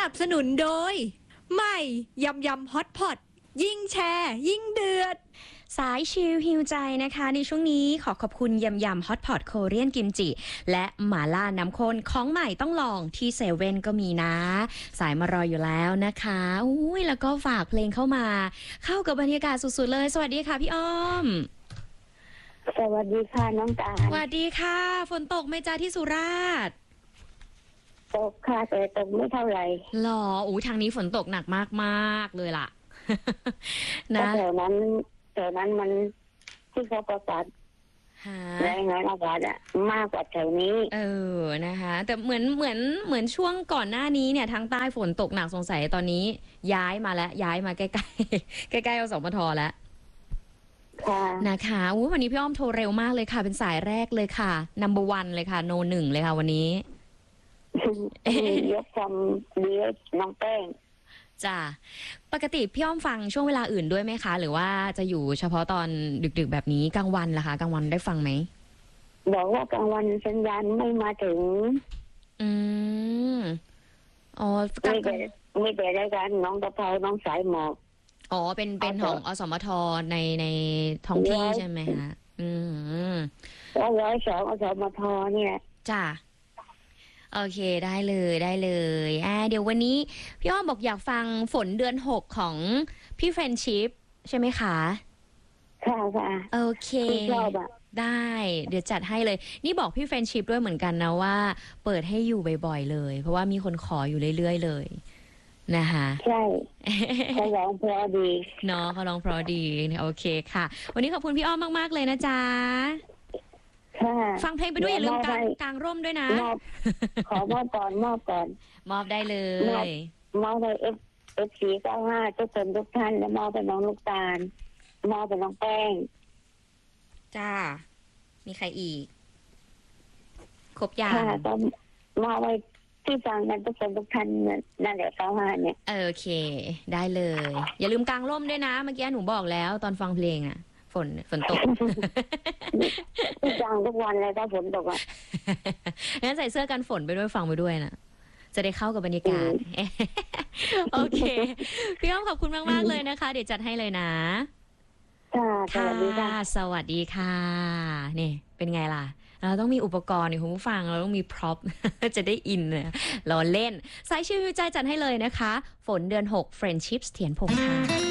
นับสนุนโดยใหม่ยำยำฮอตพอตยิ่งแชร์ยิ่งเดือดสายชิลฮิวใจนะคะในช่วงนี้ขอขอบคุณยำยำฮอตพอตโคเรียนกิมจิและหม่าล่าน้ำข้นของใหม่ต้องลองที่เซเว่นก็มีนะสายมารออยู่แล้วนะคะอุ้ยแล้วก็ฝากเพลงเข้ามาเข้ากับบรรยากาศสุดๆเลยสวัสดีค่ะพี่อ้อมสวัสดีค่ะน้องตาลสวัสดีค่ะฝนตกไหมจ้าที่สุราษฎร์ตกค่ะแต่ตกไม่เท่าไหร่หรออู้ทางนี้ฝนตกหนักมากๆเลยล่ะนะแถวนั้นมันที่เขาประกาศรายงานอากาศอะมากกว่าแถวนี้นะคะแต่เหมือนช่วงก่อนหน้านี้เนี่ยทางใต้ฝนตกหนักสงสัยตอนนี้ย้ายมาใกล้ๆใกล้ๆอสมทแล้วนะคะวันนี้พี่อ้อมโทรเร็วมากเลยค่ะเป็นสายแรกเลยค่ะ number 1เลยค่ะ no 1เลยค่ะวันนี้ยกความดีน้องแป้งจ้ะปกติพี่อ้อมฟังช่วงเวลาอื่นด้วยไหมคะหรือว่าจะอยู่เฉพาะตอนดึกๆแบบนี้กลางวันล่ะคะกลางวันได้ฟังไหมบอกว่ากลางวันสัญญาณไม่มาถึงอ๋อไม่แต่รายการน้องกระเพราน้องสายหมอกอ๋อเป็นของอสมทในท้องที่ใช่ไหมคะแล้ว102อสมทเนี่ยจ้ะโอเคได้เลยเดี๋ยววันนี้พี่อ้อมบอกอยากฟังฝนเดือน6ของพี่เฟรนชิพใช่ไหมคะค่ะโอเคได้เดี๋ยวจัดให้เลยนี่บอกพี่เฟรนชิพด้วยเหมือนกันนะว่าเปิดให้อยู่บ่อยๆเลยเพราะว่ามีคนขออยู่เรื่อยๆเลยนะคะใช่เขาร้องเพราะดีเนาะเขาร้องเพราะดีโอเคค่ะวันนี้ขอบคุณพี่อ้อมมากๆเลยนะจ๊ะฟังเพลงไปด้วยอย่าลืมกางร่มด้วยนะขอมอบก่อนมอบได้เลยมอบไปF495ทุกคนทุกท่านและมอบไปน้องลูกตาลมอบไปน้องแป้งจ้ามีใครอีกครบอย่างก็มอบไปที่ฟังกันทุกคนทุกท่านนั่นแหละ95เนี่ยโอเคได้เลยอย่าลืมกางร่มด้วยนะเมื่อกี้หนูบอกแล้วตอนฟังเพลงอ่ะฝนตกจังทุกวันเลยถ้าฝนตกอ่ะงั้นใส่เสื้อกันฝนไปด้วยฟังไปด้วยนะจะได้เข้ากับบรรยากาศโอเคพี่อ้อมขอบคุณมากๆเลยนะคะเดี๋ยวจัดให้เลยนะสวัสดีค่ะสวัสดีค่ะนี่เป็นไงล่ะเราต้องมีอุปกรณ์คุณผู้ฟังเราต้องมีพร็อพจะได้อินเลยรอเล่นสายชิวใจจัดให้เลยนะคะฝนเดือน6 Friendships เถียนพงษ์ค่ะ